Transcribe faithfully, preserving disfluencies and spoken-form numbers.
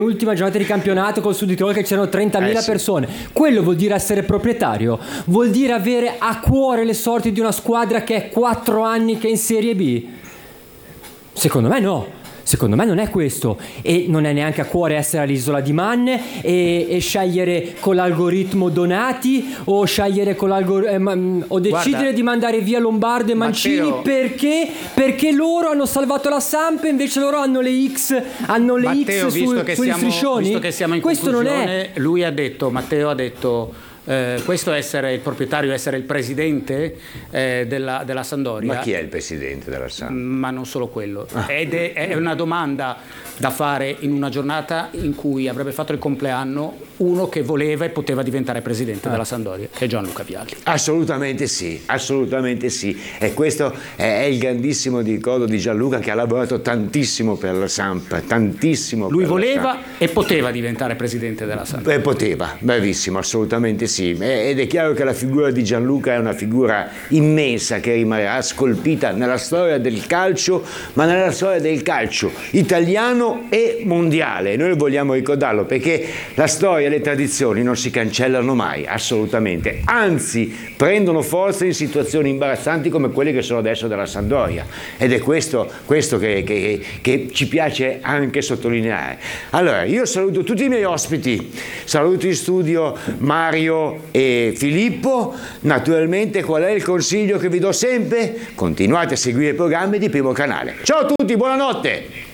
L'ultima giornata di campionato col Sud Tirolo che c'erano trentamila Eh sì. persone. Quello vuol dire essere proprietario, vuol dire avere a cuore le sorti di una squadra che è quattro anni che è in Serie B? Secondo me no. Secondo me non è questo, e non è neanche a cuore essere all'Isola di Man e, e scegliere con l'algoritmo Donati o scegliere con l'algoritmo o decidere Guarda, di mandare via Lombardo e Mancini. Matteo, perché perché loro hanno salvato la Samp e invece loro hanno le X hanno le Matteo, X visto su, che sugli siamo, striscioni. visto che siamo in Questo non conclusione, è. lui ha detto, Matteo ha detto, eh, questo essere il proprietario, essere il presidente eh, della, della Sampdoria. Ma chi è il presidente della Samp? Ma non solo quello. Ed è, è una domanda da fare in una giornata in cui avrebbe fatto il compleanno uno che voleva e poteva diventare presidente della Sampdoria, che è Gianluca Vialli. Assolutamente sì, assolutamente sì. E questo è, è il grandissimo ricordo di Gianluca, che ha lavorato tantissimo per la Samp, tantissimo. Lui per la voleva Samp. e poteva diventare presidente della Samp. Beh, poteva, bravissimo, assolutamente sì. Ed è chiaro che la figura di Gianluca è una figura immensa che rimarrà scolpita nella storia del calcio, ma nella storia del calcio italiano e mondiale. Noi vogliamo ricordarlo perché la storia e le tradizioni non si cancellano mai, assolutamente. Anzi, prendono forza in situazioni imbarazzanti come quelle che sono adesso della Sampdoria. Ed è questo, questo che, che, che ci piace anche sottolineare. Allora, io saluto tutti i miei ospiti, saluto in studio Mario e Filippo. Naturalmente, qual è il consiglio che vi do sempre? Continuate a seguire i programmi di Primo Canale. Ciao a tutti, buonanotte!